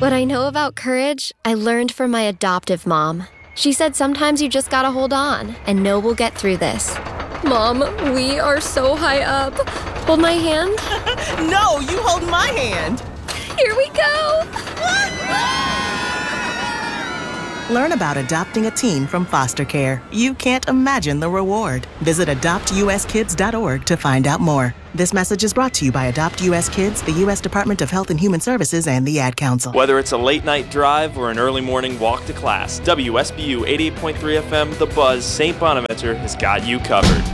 What I know about courage, I learned from my adoptive mom. She said sometimes you just gotta hold on and know we'll get through this. Mom, we are so high up. Hold my hand. No, you hold my hand. Here we go. Learn about adopting a teen from foster care. You can't imagine the reward. Visit adoptuskids.org to find out more. This message is brought to you by Adopt US Kids, the U.S. Department of Health and Human Services, and the Ad Council. Whether it's a late-night drive or an early morning walk to class, WSBU 88.3 FM, The Buzz, St. Bonaventure has got you covered.